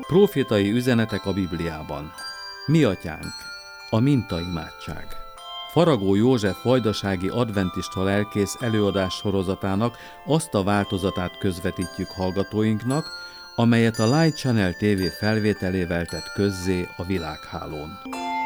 Prófétai üzenetek a Bibliában. Mi atyánk, a mintaimádság. Faragó József vajdasági adventista lelkész előadás sorozatának azt a változatát közvetítjük hallgatóinknak, amelyet a Light Channel TV felvételével tett közzé a világhálón.